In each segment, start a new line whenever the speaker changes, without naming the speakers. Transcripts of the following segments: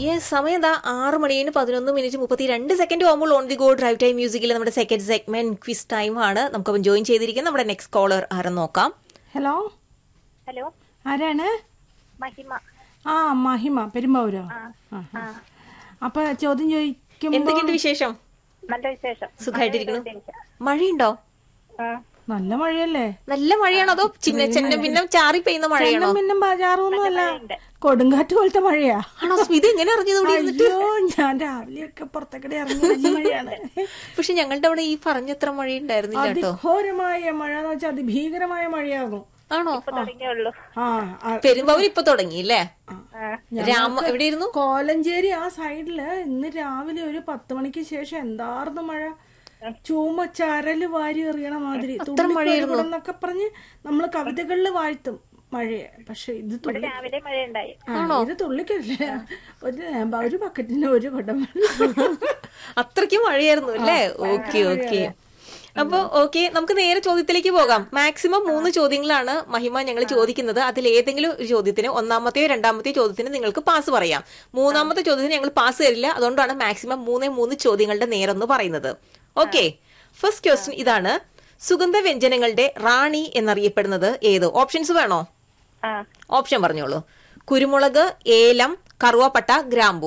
സമയം എന്താ 6:11:32 ആകുമ്പോൾ on the go drive time മ്യൂസിക്കിൽ നമ്മുടെ സെക്കൻഡ് സെഗ്മെന്റ് ക്വിസ് ടൈം ആണ്. നമുക്കപ്പം ജോയിൻ ചെയ്തിരിക്കുന്നത് നമ്മുടെ നെക്സ്റ്റ് കോളർ ആരെന്ന് നോക്കാം.
ഹലോ
ഹലോ,
ആരാണ്?
മഹിമ.
മഹിമ പെരുമ്പാവൂരോ? അപ്പൊ ചോദ്യം ചോദിക്കും.
എന്തൊക്കെയുണ്ട് വിശേഷം?
നല്ല വിശേഷം.
സുഖമായിട്ടിരിക്കുന്നു. മഴയുണ്ടോ?
നല്ല മഴയല്ലേ?
നല്ല മഴയാണോ അതോ ചിന്ന പിന്നെ ചാറി പെയ്യുന്ന മഴയാണോ?
പിന്നെ ബജാറൊന്നും അല്ല, കൊടുങ്കാറ്റ് പോലത്തെ മഴയാ.
ആണോ? ഇത് എങ്ങനെ അറിഞ്ഞത്?
ഞാൻ രാവിലെയൊക്കെ പുറത്തേക്കടെ ഇറങ്ങിയ മഴയാണ്.
പക്ഷെ ഞങ്ങളുടെ അവിടെ ഈ പറഞ്ഞത്ര മഴയുണ്ടായിരുന്നില്ല കേട്ടോ.
അതിഘോരമായ മഴ എന്ന് വെച്ചാൽ അതിഭീകരമായ മഴയാകുന്നു.
ആണോ?
പെരുമ്പാവൂർ
ഇപ്പൊ തുടങ്ങിയില്ലേ? എവിടെയായിരുന്നു?
കോലഞ്ചേരി ആ സൈഡില് ഇന്ന് രാവിലെ ഒരു 10 മണിക്ക് ശേഷം എന്താർന്നു മഴ. ചരല് വാരി എറിയണ മാതിരി എന്നൊക്കെ പറഞ്ഞ് നമ്മള് കവിതകളില് വാഴ്ത്തും മഴയെ. പക്ഷെ ഇത് തുള്ളിക്കില്ല. ഒരു ബക്കറ്റിന് ഒരു കുടം.
അത്രയ്ക്ക് മഴയായിരുന്നു അല്ലേ? ഓക്കെ. അപ്പൊ നമുക്ക് നേരെ ചോദ്യത്തിലേക്ക് പോകാം. മാക്സിമം 3 ചോദ്യങ്ങളാണ് മഹിമ ഞങ്ങൾ ചോദിക്കുന്നത്. അതിൽ ഏതെങ്കിലും ഒരു ചോദ്യത്തിന് ഒന്നാമത്തെയോ രണ്ടാമത്തെയോ ചോദ്യത്തിന് നിങ്ങൾക്ക് പാസ് പറയാം. മൂന്നാമത്തെ ചോദ്യത്തിന് ഞങ്ങൾ പാസ് തരില്ല. അതുകൊണ്ടാണ് മാക്സിമം 3 ചോദ്യങ്ങളുടെ നേരെന്ന് പറയുന്നത്. ഓക്കെ, ഫസ്റ്റ് ക്വസ്റ്റ്യൻ ഇതാണ്. സുഗന്ധ വ്യഞ്ജനങ്ങളുടെ റാണി എന്നറിയപ്പെടുന്നത് ഏത്? ഓപ്ഷൻസ് വേണോ? ഓപ്ഷൻ പറഞ്ഞോളൂ. കുരുമുളക്, ഏലം, കറുവാപ്പട്ട, ഗ്രാമ്പൂ.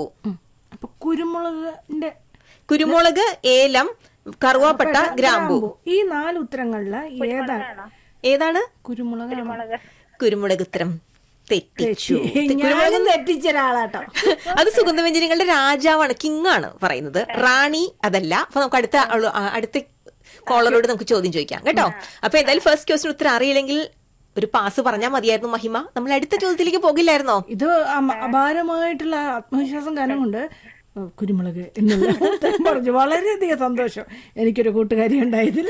കുരുമുളക്, ഏലം, കറുവാപ്പട്ട, ഗ്രാമ്പൂ.
ഈ 4 ഉത്തരങ്ങളില്
ഏതാണ്? കുരുമുളക് ഉത്തരം തെറ്റിച്ചു.
തെറ്റിച്ച ഒരാളാട്ടോ.
അത് സുഗന്ധവ്യഞ്ജനങ്ങളുടെ രാജാവാണ്, കിങ് ആണ് പറയുന്നത്. റാണി അതല്ല. അപ്പൊ നമുക്ക് അടുത്ത കോളറോട് നമുക്ക് ചോദ്യം ചോദിക്കാം കേട്ടോ. അപ്പൊ എന്തായാലും ഫസ്റ്റ് ക്വസ്റ്റ്യൻ ഉത്തരം അറിയില്ലെങ്കിൽ ഒരു പാസ് പറഞ്ഞാൽ മതിയായിരുന്നു മഹിമ. നമ്മൾ അടുത്ത ചോദ്യത്തിലേക്ക് പോകില്ലായിരുന്നോ?
ഇത് അപാരമായിട്ടുള്ള ആത്മവിശ്വാസം കാരണം കൊണ്ട് കുരുമുളക് എന്നുള്ള പറഞ്ഞു. വളരെയധികം സന്തോഷം. എനിക്കൊരു കൂട്ടുകാരി ഉണ്ടായതിൽ.